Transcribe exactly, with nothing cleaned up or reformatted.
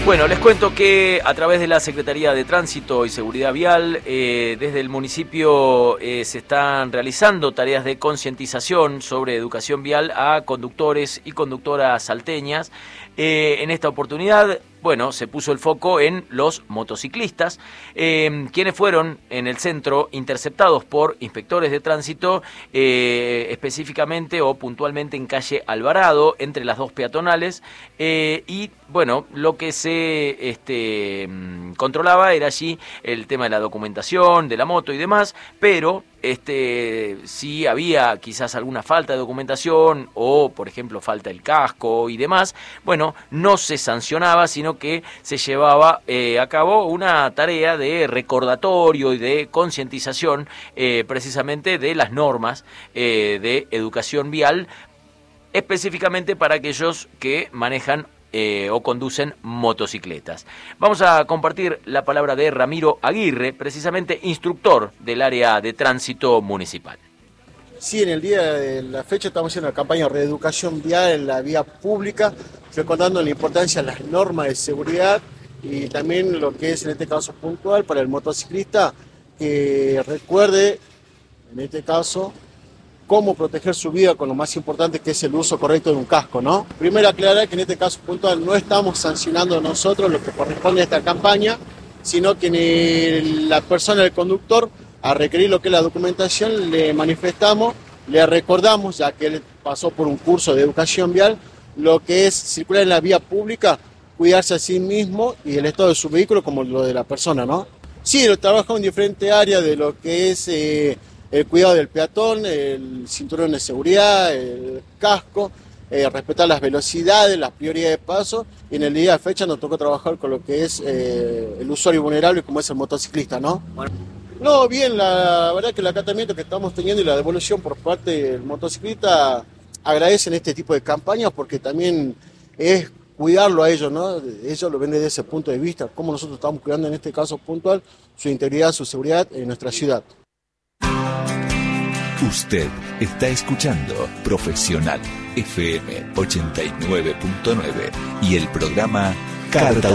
Bueno, les cuento que a través de la Secretaría de Tránsito y Seguridad Vial, eh, desde el municipio eh, se están realizando tareas de concientización sobre educación vial a conductores y conductoras salteñas. Eh, en esta oportunidad, bueno, se puso el foco en los motociclistas, eh, quienes fueron en el centro interceptados por inspectores de tránsito, eh, específicamente o puntualmente en calle Alvarado, entre las dos peatonales, eh, y bueno, lo que se este, controlaba era allí el tema de la documentación, de la moto y demás, pero este, si había quizás alguna falta de documentación o, por ejemplo, falta el casco y demás, bueno, no se sancionaba, sino que se llevaba eh, a cabo una tarea de recordatorio y de concientización eh, precisamente de las normas eh, de educación vial, específicamente para aquellos que manejan Eh, o conducen motocicletas. Vamos a compartir la palabra de Ramiro Aguirre, precisamente instructor del área de tránsito municipal. Sí, en el día de la fecha estamos haciendo una campaña de reeducación vial en la vía pública, recordando la importancia de las normas de seguridad y también lo que es en este caso puntual para el motociclista, que recuerde en este caso cómo proteger su vida con lo más importante, que es el uso correcto de un casco, ¿no? Primero aclarar que en este caso puntual no estamos sancionando nosotros lo que corresponde a esta campaña, sino que la persona del conductor, a requerir lo que es la documentación, le manifestamos, le recordamos, ya que él pasó por un curso de educación vial, lo que es circular en la vía pública, cuidarse a sí mismo y el estado de su vehículo como lo de la persona, ¿no? Sí, lo trabajamos en diferentes áreas de lo que es eh, el cuidado del peatón, el cinturón de seguridad, el casco, eh, respetar las velocidades, las prioridades de paso, y en el día de fecha nos tocó trabajar con lo que es eh, el usuario vulnerable, como es el motociclista, ¿no? Bueno. No, bien, la verdad que el acatamiento que estamos teniendo y la devolución por parte del motociclista agradecen este tipo de campañas, porque también es cuidarlo a ellos, ¿no? Ellos lo ven desde ese punto de vista, cómo nosotros estamos cuidando en este caso puntual su integridad, su seguridad en nuestra ciudad. Usted está escuchando Profesional F M ochenta y nueve punto nueve y el programa Carta